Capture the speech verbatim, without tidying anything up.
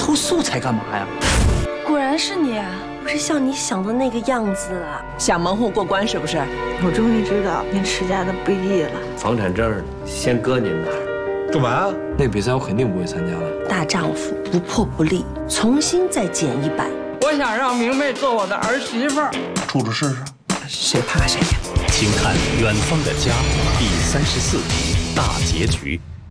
偷素材干嘛呀？ 果然是你，不是像你想的那个样子啊！ 想门户过关是不是？ 我终于知道您持家的不易了。 房产证先搁您那儿。 干嘛呀？ 那个比赛我肯定不会参加了。 大丈夫不破不立，重新再捡一百。 我想让明媚做我的儿媳妇儿， 处处试试。 谁怕谁呀？ 请看《远方的家》第三十四集大结局。